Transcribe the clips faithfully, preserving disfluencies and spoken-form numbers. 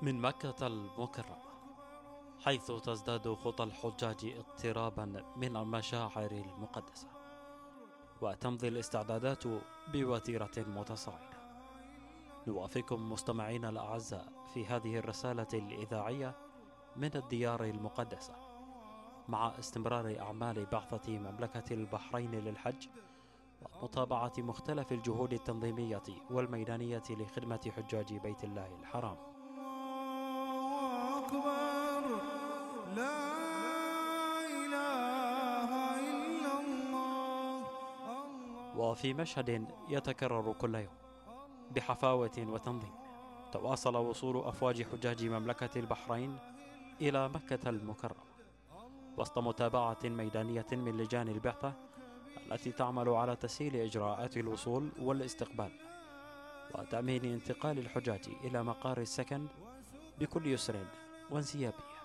من مكة المكرمة، حيث تزداد خطى الحجاج اقترابا من المشاعر المقدسة، وتمضي الاستعدادات بوتيرة متصاعدة. نوافيكم مستمعين الأعزاء في هذه الرسالة الإذاعية من الديار المقدسة مع استمرار أعمال بعثة مملكة البحرين للحج، ومتابعة مختلف الجهود التنظيمية والميدانية لخدمة حجاج بيت الله الحرام. الله أكبر، لا إله إلا الله. وفي مشهد يتكرر كل يوم بحفاوة وتنظيم، تواصل وصول أفواج حجاج مملكة البحرين إلى مكة المكرمة وسط متابعة ميدانية من لجان البعثة التي تعمل على تسهيل إجراءات الوصول والاستقبال وتأمين انتقال الحجاج إلى مقار السكن بكل يسر وانسيابية.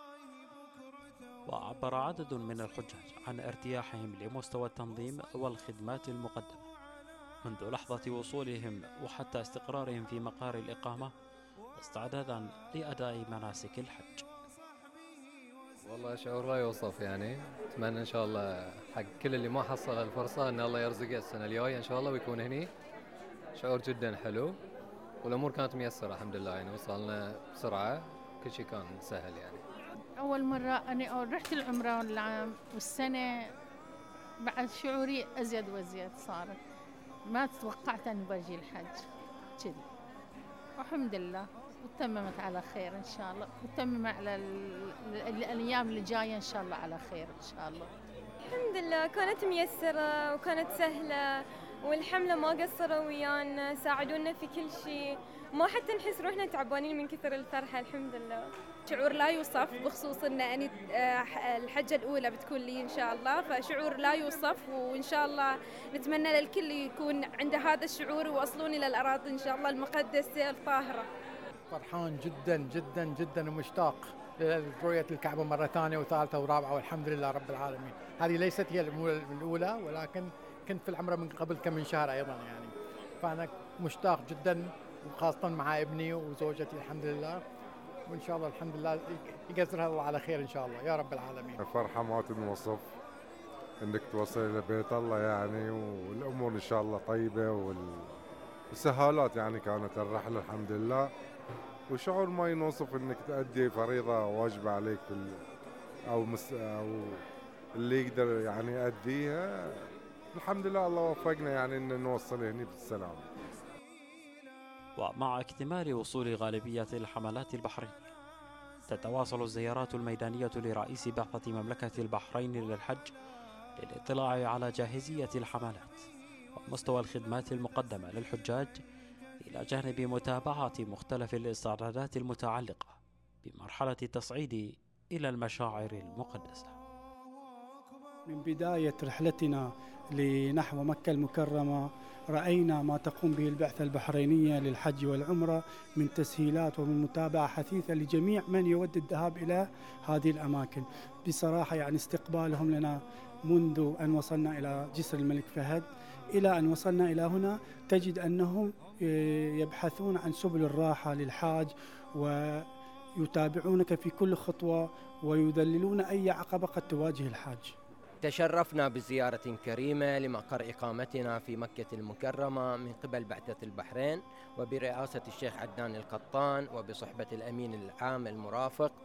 وعبر عدد من الحجاج عن ارتياحهم لمستوى التنظيم والخدمات المقدمة منذ لحظة وصولهم وحتى استقرارهم في مقار الإقامة استعدادا لأداء مناسك الحج. والله شعور لا يوصف، يعني أتمنى إن شاء الله حق كل اللي ما حصل الفرصة إن الله يرزقه السنة الجاية إن شاء الله ويكون هني. شعور جدا حلو والأمور كانت ميسرة الحمد لله، يعني وصلنا بسرعة، كل شيء كان سهل. يعني أول مرة أنا رحت العمرة العام والسنة بعد شعوري أزيد وأزيد صارت، ما توقعت أن بجي الحج كذي، والحمد لله وتممت على خير إن شاء الله، وتمم على الأيام اللي جاية إن شاء الله على خير إن شاء الله. الحمد لله كانت ميسرة وكانت سهلة، والحملة ما قصروا ويانا، ساعدونا في كل شيء، ما حتى نحس روحنا تعبانين من كثر الفرحة. الحمد لله شعور لا يوصف، بخصوص ان أنا الحجة الأولى بتكون لي إن شاء الله، فشعور لا يوصف، وإن شاء الله نتمنى للكل يكون عنده هذا الشعور ويوصلون إلى الأراضي إن شاء الله المقدسة الطاهرة. فرحان جدا جدا جدا ومشتاق لرؤية الكعبة مرة ثانية وثالثة ورابعة، والحمد لله رب العالمين. هذه ليست هي الأولى، ولكن كنت في العمرة من قبل كم من شهر أيضا، يعني فأنا مشتاق جدا، وخاصة مع ابني وزوجتي الحمد لله، وإن شاء الله الحمد لله يقدرها الله على خير إن شاء الله يا رب العالمين. الفرحة ما تنوصف إنك توصل إلى بيت الله، يعني والأمور إن شاء الله طيبة والسهالات، يعني كانت الرحلة الحمد لله، وشعور ما ينوصف إنك تأدي فريضة واجبة عليك في أو مس أو اللي يقدر يعني يأديها. الحمد لله الله وفقنا يعني إن نوصل هنا بالسلام. ومع اكتمال وصول غالبية الحملات البحرينية تتواصل الزيارات الميدانية لرئيس بعثة مملكة البحرين للحج للاطلاع على جاهزية الحملات ومستوى الخدمات المقدمة للحجاج، إلى جانب متابعة مختلف الاستعدادات المتعلقة بمرحلة التصعيد إلى المشاعر المقدسة. من بداية رحلتنا لنحو مكة المكرمة رأينا ما تقوم به البعثة البحرينية للحج والعمرة من تسهيلات ومن متابعة حثيثة لجميع من يود الذهاب إلى هذه الأماكن. بصراحة يعني استقبالهم لنا منذ أن وصلنا إلى جسر الملك فهد إلى أن وصلنا إلى هنا، تجد أنهم يبحثون عن سبل الراحة للحاج ويتابعونك في كل خطوة ويذللون أي عقبة قد تواجه الحاج. تشرفنا بزيارة كريمة لمقر إقامتنا في مكة المكرمة من قبل بعثة البحرين وبرئاسة الشيخ عدنان القطان وبصحبة الأمين العام المرافق